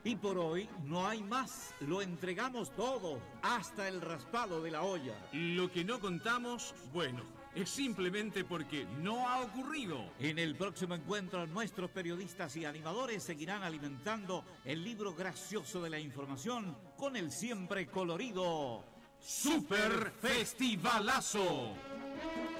Y por hoy no hay más. Lo entregamos todo, hasta el raspado de la olla. Lo que no contamos, bueno, es simplemente porque no ha ocurrido. En el próximo encuentro, nuestros periodistas y animadores seguirán alimentando el libro gracioso de la información con el siempre colorido ¡Super Festivalazo!